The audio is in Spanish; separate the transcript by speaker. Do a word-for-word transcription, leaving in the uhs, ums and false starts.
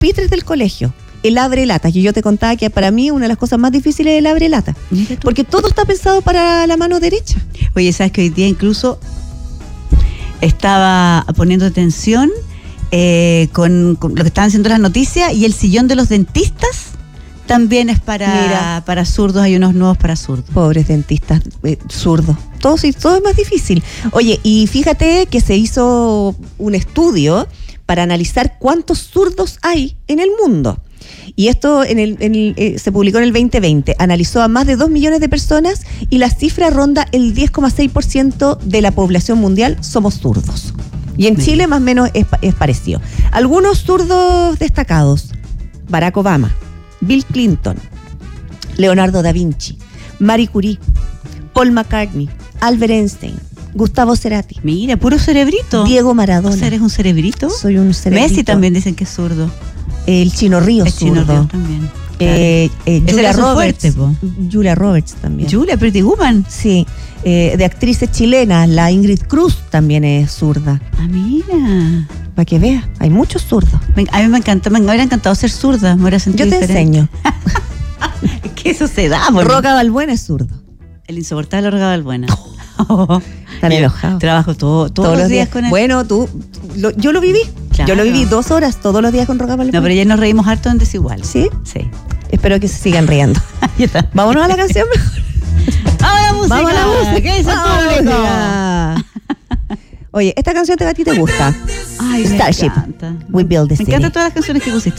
Speaker 1: pupitres del colegio. El abre-lata, que yo te contaba que para mí una de las cosas más difíciles es el abre-lata. Porque todo está pensado para la mano derecha.
Speaker 2: Oye, ¿sabes que hoy día incluso estaba poniendo atención eh, con, con lo que estaban haciendo las noticias, y el sillón de los dentistas también es para, Mira, para zurdos? Hay unos nuevos para zurdos.
Speaker 1: Pobres dentistas eh, zurdos. Todo, todo es más difícil. Oye, y fíjate que se hizo un estudio para analizar cuántos zurdos hay en el mundo. Y esto en el, en el, eh, se publicó en el veinte veinte. Analizó a más de dos millones de personas y la cifra ronda el diez coma seis por ciento de la población mundial somos zurdos. Y en Chile más o menos es, es parecido. Algunos zurdos destacados: Barack Obama, Bill Clinton, Leonardo da Vinci, Marie Curie, Paul McCartney, Albert Einstein, Gustavo Cerati.
Speaker 2: Mira, puro cerebrito.
Speaker 1: Diego Maradona.
Speaker 2: ¿O sea, eres un cerebrito?
Speaker 1: Soy un cerebrito.
Speaker 2: Messi también dicen que es zurdo.
Speaker 1: El Chino Ríos,
Speaker 2: el Chino
Speaker 1: zurdo.
Speaker 2: Ríos también.
Speaker 1: Eh, eh, Julia Roberts.
Speaker 2: Fuerte,
Speaker 1: Julia Roberts también.
Speaker 2: Julia Pretty Woman.
Speaker 1: Sí. Eh, de actrices chilenas, la Ingrid Cruz también es zurda.
Speaker 2: Ah, mira.
Speaker 1: Para que veas, hay muchos zurdos.
Speaker 2: A mí me encanta, me hubiera encantado ser zurda. Me hubiera sentido
Speaker 1: Yo te
Speaker 2: diferente.
Speaker 1: enseño.
Speaker 2: Es que eso se da, por
Speaker 1: Roca Balbuena es zurdo.
Speaker 2: El insoportable Roca Balbuena.
Speaker 1: Están enojados.
Speaker 2: Trabajo todo, todos, todos los días, días con él.
Speaker 1: Bueno, tú, lo, yo lo viví. Claro. Yo lo viví dos horas todos los días con Roca Balbuena.
Speaker 2: No, pero ya nos reímos harto en Desigual.
Speaker 1: ¿Sí?
Speaker 2: Sí.
Speaker 1: Espero que se sigan riendo. Vámonos a la canción mejor.
Speaker 2: ¡Vamos a la música!
Speaker 1: ¡Vamos a la música!
Speaker 2: ¿Qué dice el público?
Speaker 1: Oye, esta canción a ti te gusta.
Speaker 2: Ay,
Speaker 1: Starship.
Speaker 2: Me encanta.
Speaker 1: We Build the
Speaker 2: Me
Speaker 1: City.
Speaker 2: encantan todas las canciones que pusiste.